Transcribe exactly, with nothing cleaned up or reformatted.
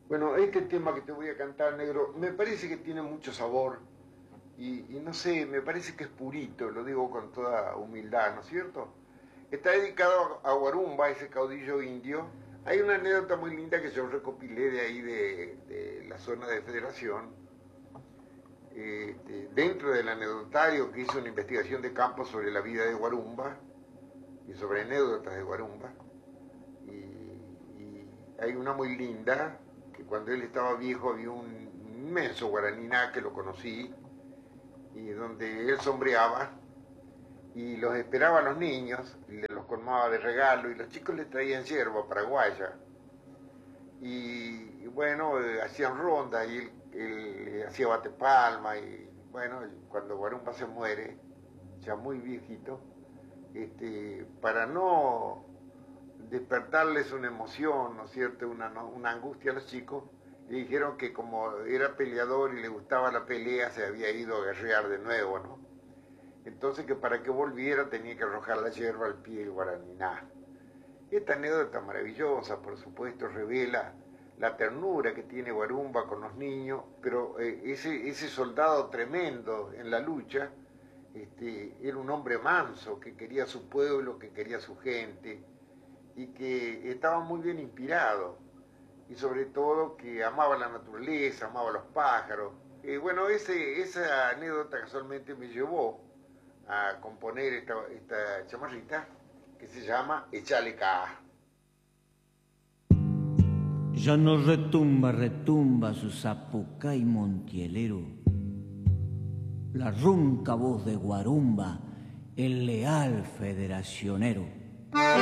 Bueno, este tema que te voy a cantar, negro, me parece que tiene mucho sabor y, y no sé, me parece que es purito, lo digo con toda humildad, ¿no es cierto? Está dedicado a Guarumba, ese caudillo indio. Hay una anécdota muy linda que yo recopilé de ahí, de, de la zona de Federación, eh, de- dentro del anecdotario que hizo una investigación de campo sobre la vida de Guarumba y sobre anécdotas de Guarumba. Y, y hay una muy linda, que cuando él estaba viejo había un inmenso guaraniná que lo conocí, y donde él sombreaba y los esperaba a los niños, y los colmaba de regalo, y los chicos le traían yerba paraguaya. Y, y bueno, eh, hacían ronda y él, él eh, hacía bate palma, y bueno, cuando Guarumba se muere, ya muy viejito, este, para no despertarles una emoción, ¿no es cierto?, una, ¿no? una angustia a los chicos, le dijeron que como era peleador y le gustaba la pelea, se había ido a guerrear de nuevo, ¿no? Entonces que para que volviera tenía que arrojar la hierba al pie del Guaraniná. Esta anécdota maravillosa, por supuesto, revela la ternura que tiene Guarumba con los niños, pero eh, ese, ese soldado tremendo en la lucha, este, era un hombre manso, que quería a su pueblo, que quería a su gente, y que estaba muy bien inspirado, y sobre todo que amaba la naturaleza, amaba los pájaros. Y bueno, ese, esa anécdota casualmente me llevó a componer esta, esta chamarrita que se llama Echale Ca. Ya no retumba, retumba su zapucay montielero, la ronca voz de Guarumba, el leal federacionero.